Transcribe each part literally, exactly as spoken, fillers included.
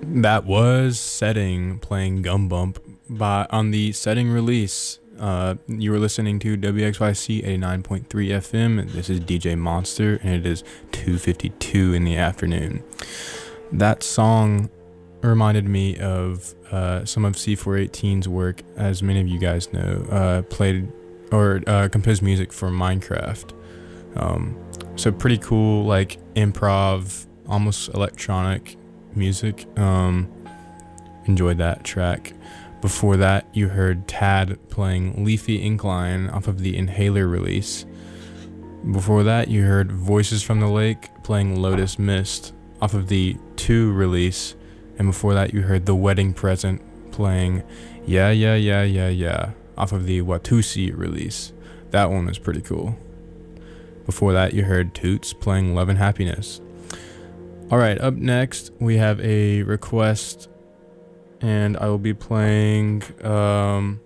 That was Setting playing Gum Bump by on the Setting release. Uh, you were listening to W X Y C eighty-nine point three F M. And this is D J Monster, and it is two fifty-two in the afternoon. That song reminded me of uh, some of C four eighteen's work, as many of you guys know. Uh, played or uh, composed music for Minecraft. Um, so pretty cool, like improv, almost electronic music. Um, enjoyed that track. Before that, you heard Tad playing Leafy Incline off of the Inhaler release. Before that, you heard Voices from the Lake playing Lotus Mist off of the two release. And before that, you heard The Wedding Present playing Yeah, Yeah, Yeah, Yeah, Yeah off of the Watusi release. That one was pretty cool. Before that, you heard Toots playing Love and Happiness. Alright, up next, we have a request, and I will be playing um,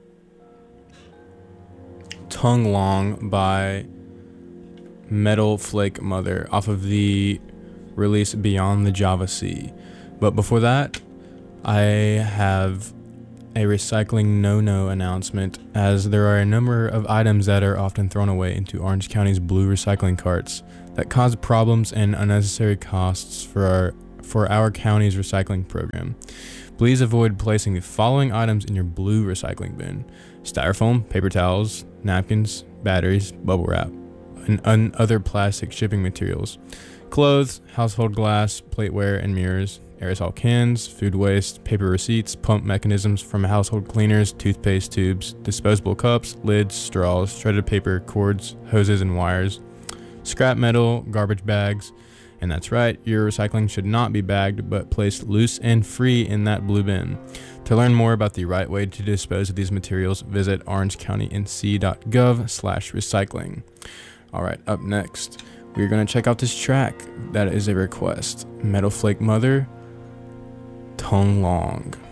Tongue Long by Metal Flake Mother off of the release Beyond the Java Sea. But before that, I have a recycling no-no announcement, as there are a number of items that are often thrown away into Orange County's blue recycling carts that cause problems and unnecessary costs for our for our county's recycling program. Please avoid placing the following items in your blue recycling bin: styrofoam, paper towels, napkins, batteries, bubble wrap, and un- other plastic shipping materials, clothes, household glass, plateware and mirrors, aerosol cans, food waste, paper receipts, pump mechanisms from household cleaners, toothpaste tubes, disposable cups, lids, straws, shredded paper, cords, hoses and wires, scrap metal, garbage bags. And that's right, your recycling should not be bagged, but placed loose and free in that blue bin. To learn more about the right way to dispose of these materials, visit orangecounty.nc.gov slash recycling. All right, up next, we're going to check out this track that is a request. Metal Flake Mother, Tongue Long.